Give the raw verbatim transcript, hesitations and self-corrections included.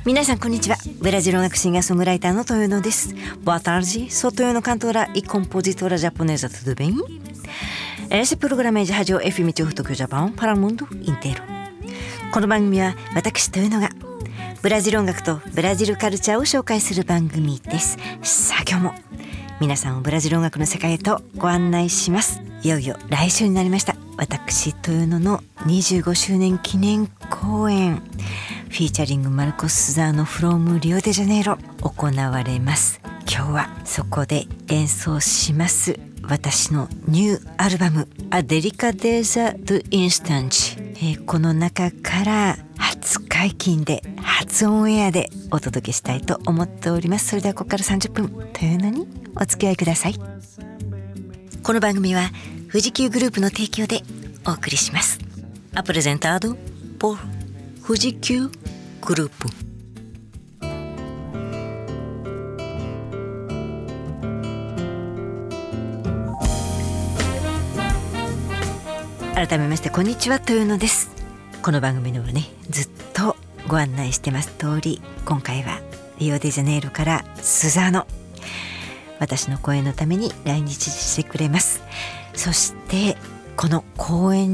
皆さんこんにちは。ブラジル音楽シンガーソングライターの豊野です。Boa tarde, sou Toyono, cantora e compositora japonesa, tudo bem? Esse programa é de rádio エフエム Tokyo Japão para o mundo inteiro。 この番組は私豊野がブラジル音楽とブラジルカルチャーを紹介する番組です。さあ今日も皆さんをブラジル音楽の世界へとご案内します。いよいよ来週になりました。私豊野のにじゅうごしゅうねん記念公演フィーチャリングマルコス・スザーノ from リオデジャネイロ行われます。今日はそこで演奏します私のニューアルバム A Delicadeza do Instante、えー、この中から初解禁で初オンエアでお届けしたいと思っております。それではここからさんじゅっぷんというのにお付き合いください。この番組は富士急グループの提供でお送りします。Apresentado por 富士急グループ。改めましてこんにちは、豊野です。この番組ではねずっとご案内してます通り、今回はリオデジャネイロからスザーノ、私の公演のために来日してくれます。そしてこの公演